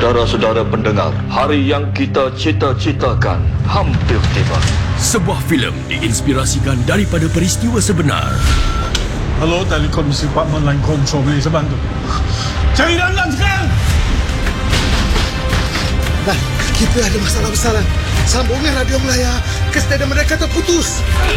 Saudara-saudara pendengar, hari yang kita cita-citakan hampir tiba. Sebuah filem diinspirasikan daripada peristiwa sebenar. Hello, Telekom Department Line Control, boleh saya bantu? Cari Dandan sekarang! Nah, kita ada masalah besar. Sambungan radio Melaya ke stadium mereka terputus.